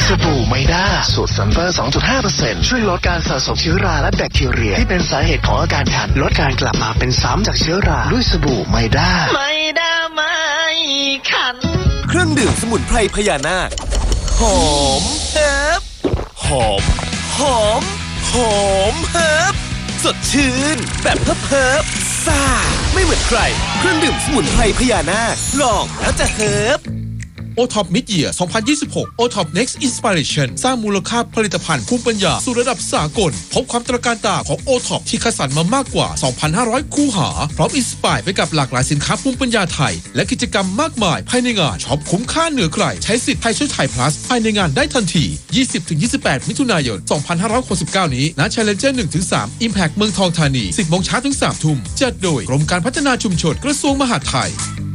สบู่ไมด้าสูตรซันเฟอร์ 2.5% ช่วยลดการสะสมเชื้อราและแบคทีเรียที่เป็นสาเหตุของอาการคันลดการกลับมาเป็นซ้ำจากเชื้อราด้วยสบู่ไมด้าไม่คันเครื่องดื่มสมุนไพรพญานาคหอมเฮิบหอมหอมหอมเฮิบสดชื่นแบบเฮิบซ่าไม่เหมือนใครเครื่องดื่มสมุนไพรพญานาคลองแล้วจะเฮิบ OTOP Mid-Year 2026 OTOP Next Inspiration สร้างมูลค่าผลิตภัณฑ์ภูมิปัญญาสู่ระดับสากลพบความตระการตาของ OTOP ที่คัดสรรมามากกว่า 2,500 คู่หาพร้อมอินสไปร์ไปกับหลากหลายสินค้าภูมิปัญญาไทยและกิจกรรมมากมายภายในงานช็อปคุ้มค่าเหนือใครใช้สิทธิ์ไทยช่วยไทย plus ภายในงานได้ทันที 20-28 มิถุนายน 2569 นี้ณ Challenger 1-3 Impact เมืองทองธานี 10 โมงเช้าถึง 3 ทุ่มจัดโดยกรมการพัฒนาชุมชนกระทรวงมหาดไทย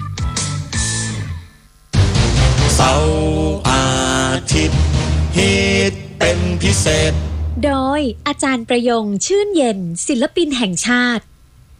เสาร์อาทิตย์ฮิตเป็นพิเศษโดยอาจารย์ประยงชื่นเย็นศิลปินแห่งชาติ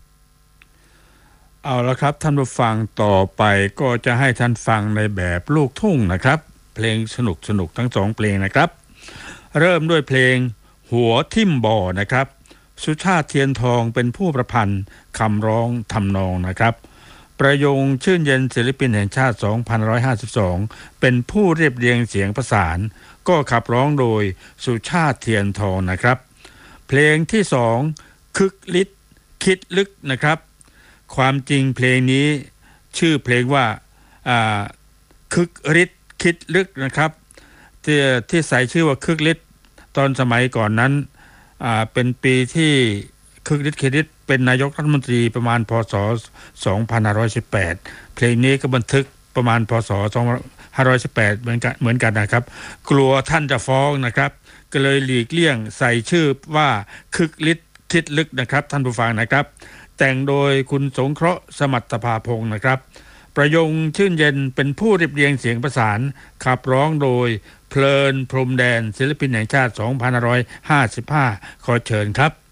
เอาละครับท่านผู้ฟังต่อไปก็จะให้ท่านฟังในแบบลูกทุ่งนะครับเพลงสนุกทั้งสองเพลงนะครับเริ่มด้วยเพลงหัวทิ่มบ่อนะครับสุชาติเทียนทองเป็นผู้ประพันธ์คำร้องทำนองนะครับประยงชื่นเย็นศิลปินแห่งชาติ 2552 เป็นผู้เรียบเรียงเสียงประสานก็ขับร้องโดยสุชาติเทียนทองนะครับเพลงที่2คึกฤทธิ์คิดลึกนะครับความจริงเพลงนี้ชื่อเพลงว่าคึกฤทธิ์คิดลึกนะครับที่ใส่ชื่อว่าคึกฤทธิ์ตอนสมัยก่อนนั้นเป็นปีที่คึกฤทธิ์คิดฤทธิ์เป็นนายกรัฐมนตรีประมาณพศ 2518 เพลงนี้ก็บันทึกประมาณพศ 2518 เหมือนกันนะครับกลัวท่านจะฟ้องนะครับก็เลยหลีกเลี่ยงใส่ชื่อว่าคึกฤทธิ์คิดลึกนะครับท่านผู้ฟังนะครับแต่งโดยคุณสงเคราะห์สมัตถภาพงศ์นะครับประยงชื่นเย็นเป็นผู้เรียบเรียงเสียงประสานขับร้องโดยเพลินพรมแดนศิลปินแห่งชาติ 2555 ขอเชิญครับ